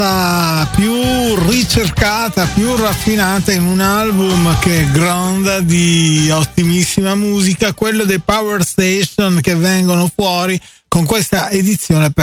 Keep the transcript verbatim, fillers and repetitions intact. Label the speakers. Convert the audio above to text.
Speaker 1: cosa più ricercata, più raffinata in un album che gronda di ottimissima musica, quello dei Power Station, che vengono fuori con questa edizione per